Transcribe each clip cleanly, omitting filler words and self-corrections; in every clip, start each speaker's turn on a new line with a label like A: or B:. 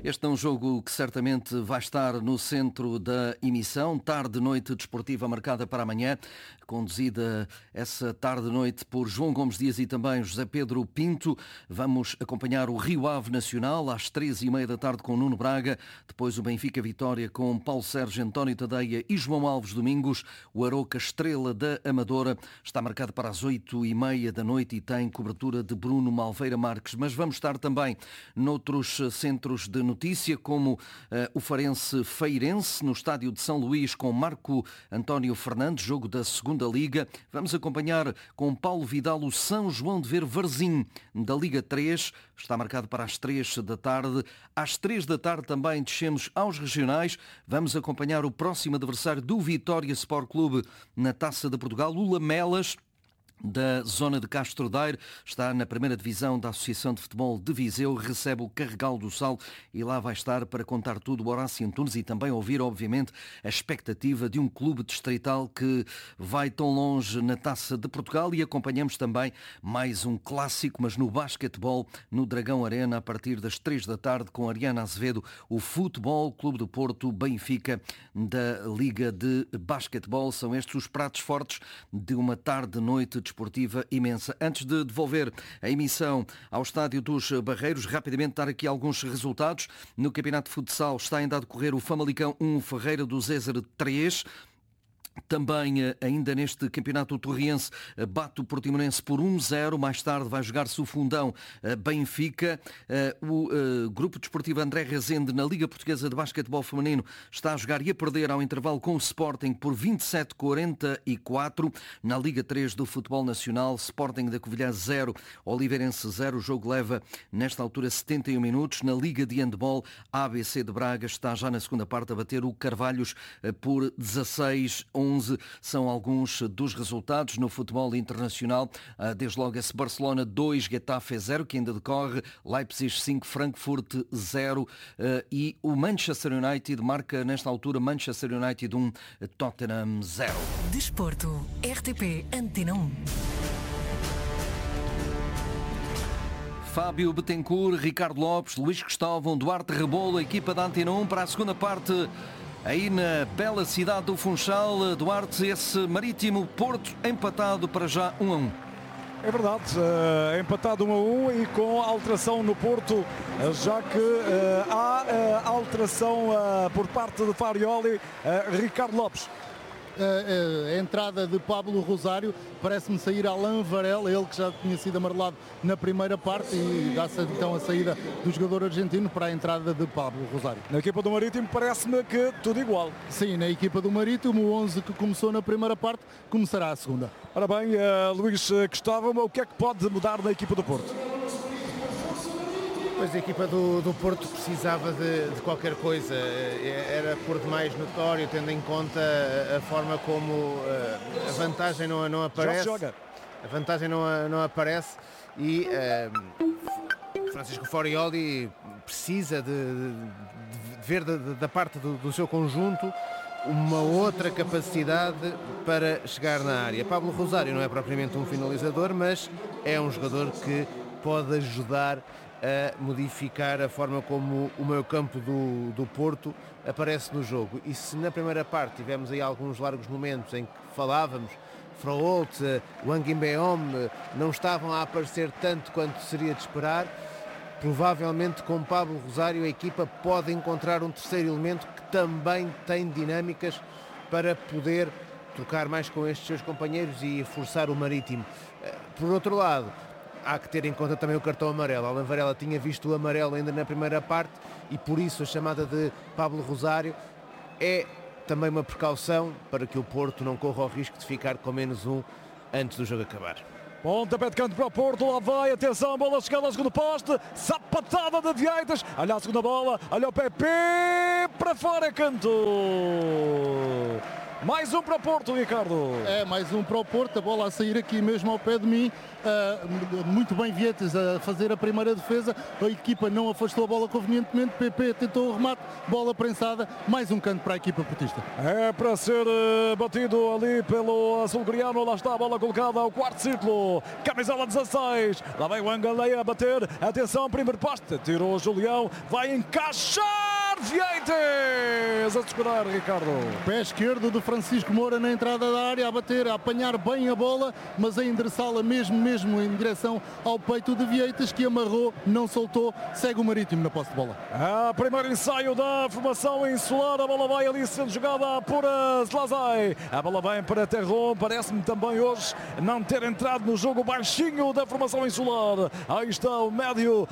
A: Este é um jogo que certamente vai estar no centro da emissão. Tarde-noite desportiva marcada para amanhã, conduzida essa tarde-noite por João Gomes Dias e também José Pedro Pinto. Vamos acompanhar o Rio Ave Nacional às 13h30 da tarde com Nuno Braga. Depois o Benfica Vitória com Paulo Sérgio, António Tadeia e João Alves Domingos. O Aroca Estrela da Amadora está marcado para as 8h30 da noite e tem cobertura de Bruno Malveira Marques. Mas vamos estar também noutros centros de notícia, como o Farense Feirense, no estádio de São Luís, com Marco António Fernandes, jogo da Segunda Liga. Vamos acompanhar com Paulo Vidal o São João de Ver Varzim, da Liga 3. Está marcado para as 3 da tarde. Às 3 da tarde também descemos aos regionais. Vamos acompanhar o próximo adversário do Vitória Sport Clube na Taça de Portugal, o Lamelas, da zona de Castro Daire, está na primeira divisão da Associação de Futebol de Viseu, recebe o Carregal do Sal e lá vai estar para contar tudo o Horácio Antunes e também ouvir, obviamente, a expectativa de um clube distrital que vai tão longe na Taça de Portugal. E acompanhamos também mais um clássico, mas no basquetebol, no Dragão Arena, a partir das 3 da tarde, com Ariana Azevedo, o Futebol Clube do Porto, Benfica, da Liga de Basquetebol. São estes os pratos fortes de uma tarde-noite desportiva imensa. Antes de devolver a emissão ao Estádio dos Barreiros, rapidamente dar aqui alguns resultados. No Campeonato de Futsal está ainda a decorrer o Famalicão 1, Ferreira do Zézer 3. Também, ainda neste campeonato, o Torriense bate o Portimonense por 1-0. Mais tarde vai jogar-se o Fundão Benfica. O Grupo Desportivo André Rezende, na Liga Portuguesa de Basquetebol Feminino, está a jogar e a perder ao intervalo com o Sporting por 27-44. Na Liga 3 do Futebol Nacional, Sporting da Covilhã 0, Oliveirense 0. O jogo leva, nesta altura, 71 minutos. Na Liga de Handball, a ABC de Braga está já na segunda parte a bater o Carvalhos por 16-11. São alguns dos resultados no futebol internacional. Desde logo esse Barcelona 2, Getafe 0, que ainda decorre, Leipzig 5, Frankfurt 0 e o Manchester United marca nesta altura Manchester United 1, Tottenham 0.
B: Desporto, RTP Antena 1.
A: Fábio Betancourt, Ricardo Lopes, Luís Cristóvão, Duarte Rebolo, a equipa da Antena 1 para a segunda parte. Aí na bela cidade do Funchal, Duarte, esse Marítimo Porto empatado para já 1-1.
C: É verdade, empatado 1-1 e com alteração no Porto, já que há alteração por parte de Farioli, Ricardo Lopes.
D: A entrada de Pablo Rosário parece-me sair Alain Varela, ele que já tinha sido amarelado na primeira parte, e dá-se então a saída do jogador argentino para a entrada de Pablo Rosário.
C: Na equipa do Marítimo parece-me que tudo igual.
D: Sim, na equipa do Marítimo, o 11 que começou na primeira parte começará a segunda.
C: Ora bem, Luís Cristóvão, o que é que pode mudar na equipa do Porto?
E: Pois a equipa do Porto precisava de qualquer coisa, era por demais notório, tendo em conta a forma como a vantagem não aparece. A vantagem não aparece e Francisco Farioli precisa de ver da parte do seu conjunto uma outra capacidade para chegar na área. Pablo Rosário não é propriamente um finalizador, mas é um jogador que pode ajudar a modificar a forma como o meio-campo do Porto aparece no jogo. E se na primeira parte tivemos aí alguns largos momentos em que falávamos, Fraolt, Wang Imbeom não estavam a aparecer tanto quanto seria de esperar, provavelmente com Pablo Rosário a equipa pode encontrar um terceiro elemento que também tem dinâmicas para poder trocar mais com estes seus companheiros e forçar o Marítimo. Por outro lado, há que ter em conta também o cartão amarelo. Alain Varela tinha visto o amarelo ainda na primeira parte e por isso a chamada de Pablo Rosário é também uma precaução para que o Porto não corra o risco de ficar com -1 antes do jogo acabar.
C: Pontapé de canto para o Porto, lá vai, atenção, bola chegada ao segundo poste, sapatada de Vieitas, olha a segunda bola, olha o Pepe, para fora, canto. Mais um para Porto, Ricardo.
D: É, mais um para o Porto, a bola a sair aqui mesmo ao pé de mim. Muito bem Vietes a fazer a primeira defesa. A equipa não afastou a bola convenientemente. PP tentou o remate, bola prensada. Mais um canto para a equipa portista.
C: É para ser batido ali pelo azul-coreano. Lá está a bola colocada ao quarto círculo. Camisola 16. Lá vai o Angaleia a bater. Atenção, primeiro poste. Tirou o Julião. Vai encaixar Vietes a segurar, Ricardo.
D: Pé esquerdo de Francisco Moura na entrada da área, a bater, a apanhar bem a bola, mas a endereçá-la mesmo em direção ao peito de Vietes, que amarrou, não soltou, segue o Marítimo na posse de bola.
C: Primeiro ensaio da formação insular, a bola vai ali sendo jogada por Slazai. A bola vem para Terron, parece-me também hoje não ter entrado no jogo baixinho da formação insular. Aí está o médio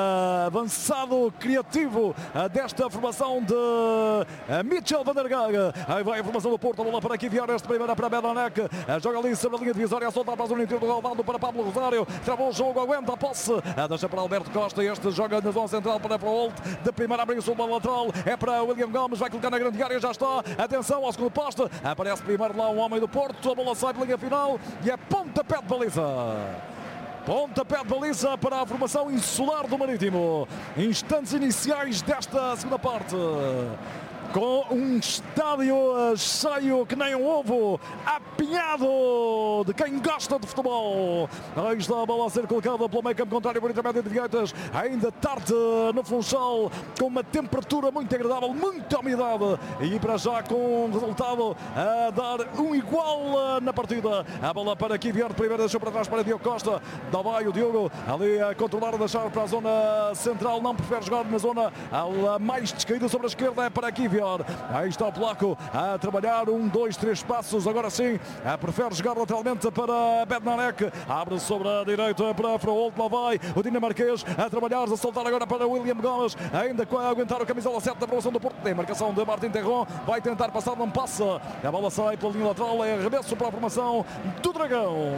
C: avançado, criativo desta formação de Mitchell van der Gaag. Aí vai a formação do Porto, a bola para aqui, Viana, esta primeira para Bedonek. Joga ali sobre a linha divisória, a soltar para a zona interior do relvado para Pablo Rosário. Travou o jogo, aguenta a posse. Deixa para Alberto Costa, este joga na zona central para Fraolt. De primeira abriu sobre a lateral, é para William Gomes, vai colocar na grande área, já está. Atenção ao segundo poste, aparece primeiro lá um homem do Porto, a bola sai para a linha final e é pontapé de baliza. Pontapé de baliza para a formação insular do Marítimo. Instantes iniciais desta segunda parte. Com um estádio cheio que nem um ovo, apinhado de quem gosta de futebol. Aí está a bola a ser colocada pelo meio campo contrário por intermédio de Vietes. Ainda tarde no Funchal, com uma temperatura muito agradável, muita umidade. E para já com um resultado a dar um igual na partida. A bola para Kivier, primeiro deixou para trás para Diogo Costa. Dá vai o Diogo ali a controlar, a deixar para a zona central. Não prefere jogar na zona mais descaída sobre a esquerda, é para Kivier. Aí está o polaco a trabalhar 1, 2, 3 passos. Agora sim, prefere jogar lateralmente para Bednarek. Abre sobre a direita para Fraolt. Lá vai o dinamarquês a trabalhar, a soltar agora para William Gomes. Ainda a aguentar o camisola 7 da promoção do Porto. Tem marcação de Martin Terron. Vai tentar passar, não passa. A bola sai pela linha lateral. É arremesso para a formação do Dragão.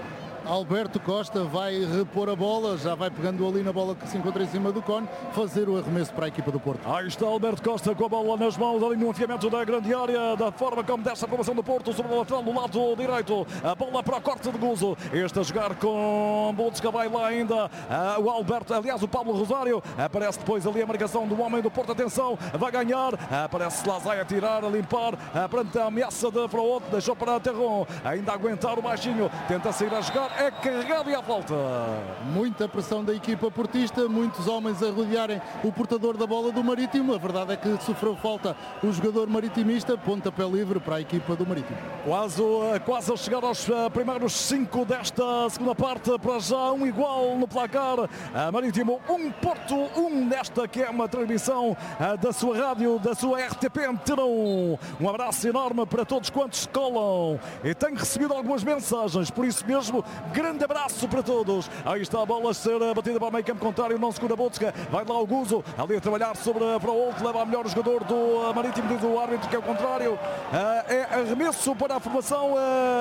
D: Alberto Costa vai repor a bola, já vai pegando ali na bola que se encontra em cima do cone, fazer o arremesso para a equipa do Porto.
C: Aí está Alberto Costa com a bola nas mãos, ali no enfiamento da grande área, da forma como desta formação do Porto, sobre o lateral do lado direito, a bola para o corte de Guzo, este a jogar com Boltzka, vai lá ainda o Alberto, aliás o Pablo Rosário, aparece depois ali a marcação do homem do Porto, atenção, vai ganhar, aparece Lazai a tirar, a limpar, perante a ameaça de Fraolt, deixou para Terron, ainda a aguentar o baixinho, tenta sair a jogar, é carregado e à volta.
D: Muita pressão da equipa portista, muitos homens a rodearem o portador da bola do Marítimo. A verdade é que sofreu falta o jogador maritimista, pontapé livre para a equipa do Marítimo.
C: Quase a chegar aos primeiros 5 desta segunda parte, para já um igual no placar. Marítimo 1, Porto 1, nesta que é uma transmissão da sua rádio, da sua RTP Antena 1. Um abraço enorme para todos quantos se colam. E tenho recebido algumas mensagens, por isso mesmo, grande abraço para todos. Aí está a bola a ser batida para o meio campo contrário, não segura Boltzka, vai lá o Guzo, ali a trabalhar sobre a Fraolt, leva a melhor o jogador do Marítimo, diz o árbitro que é o contrário. É arremesso para a formação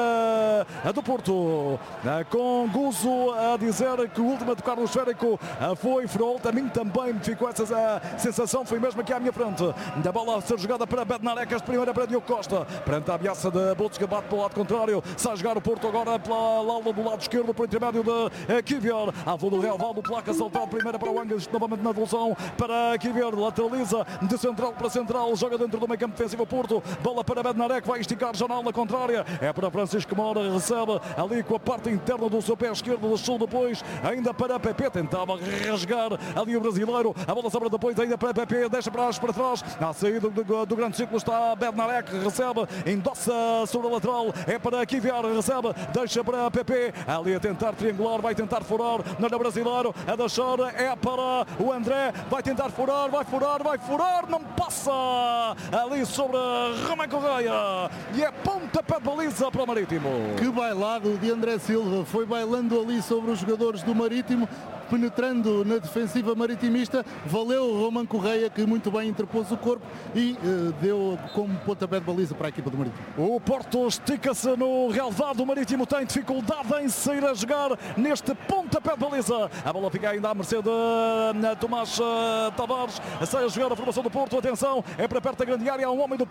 C: do Porto, com Guzo a dizer que o último a tocar no esférico foi Fraolt. A mim também me ficou essa sensação, foi mesmo aqui à minha frente. A bola a ser jogada para Bednarek, esta primeira para Diogo Costa, perante a ameaça de Boltzka, bate para o lado contrário, sai a jogar o Porto agora pela aula do lado esquerdo por intermédio de Kivier, a fundo do relvado, placa saltada primeira para o Angels, novamente na devolução para Kivier, lateraliza de central para central, joga dentro do meio campo defensivo Porto, bola para Bednarek, vai esticar já na ala contrária, é para Francisco Moura, recebe ali com a parte interna do seu pé esquerdo, deixou depois ainda para Pepe, tentava rasgar ali o brasileiro, a bola sobra depois ainda para Pepe, deixa para trás, na saída do grande círculo está Bednarek, recebe, endossa sobre a lateral, é para Kivier, recebe, deixa para Pepe, ali a tentar triangular, vai tentar furar, não é brasileiro, a deixar é para o André, vai tentar furar, vai furar, não passa ali sobre Romain Correia e é pontapé de baliza para o Marítimo.
D: Que bailado de André Silva, foi bailando ali sobre os jogadores do Marítimo, penetrando na defensiva maritimista, valeu o Romain Correia, que muito bem interpôs o corpo e deu como pontapé de baliza para a equipa do Marítimo.
C: O Porto estica-se no relvado, o Marítimo tem dificuldade em sair a jogar neste pontapé de baliza. A bola fica ainda à mercê de Tomás Tavares, sai a jogar a formação do Porto, atenção, é para perto da grande área, há um homem do